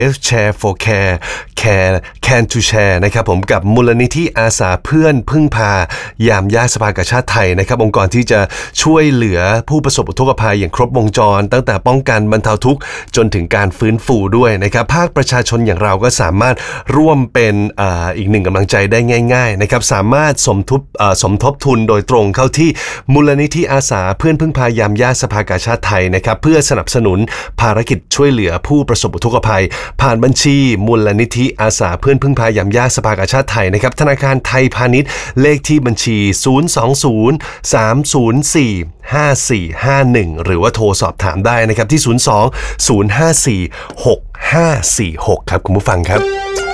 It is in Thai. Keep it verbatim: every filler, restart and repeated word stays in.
F Share for Care Care Can to Share นะครับผมกับมูลนิธิอาสาเพื่อนพึ่งพายามยากสภากาชาดไทยนะครับองค์กรที่จะช่วยเหลือผู้ประสบอุทกภัยอย่างครบวงจรตั้งแต่ป้องกันบรรเทาทุกข์จนถึงการฟื้นฟูด้วยนะครับภาคประชาชนอย่างเราก็สามารถร่วมเป็นออีกหนึ่งกำลังใจได้ง่ายๆนะครับสามารถสมทบสมทบทุนโดยตรงเข้าที่มูลนิธิอาสาเพื่อนพึ่งพายามยากสภากาชาดไทยนะครับเพื่อสนับสนุนภารกิจช่วยเหลือผู้ประสบอุทกภัยผ่านบัญชีมูลนิธิอาสาเพื่อนพึ่งพายามยากสภากาชาดไทยนะครับธนาคารไทยพาณิชย์เลขที่บัญชีศูนย์ สอง ศูนย์ สาม ศูนย์ สี่ ห้า สี่ ห้า หนึ่งหรือว่าโทรสอบถามได้นะครับที่ศูนย์ สอง ศูนย์ ห้า สี่ หก ห้า สี่ หกครับคุณผู้ฟังครับ